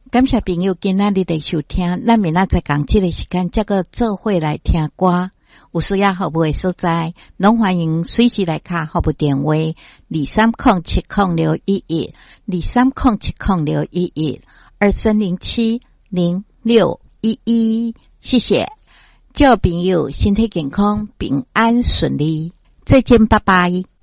感谢朋友今仔日的收听，咱明仔载讲这个时间，再个做伙来听歌。有需要服务的所在，拢欢迎随时来卡服务电话23070611 23070611 23070611，谢谢。祝朋友身体健康，平安顺利，再见，拜拜。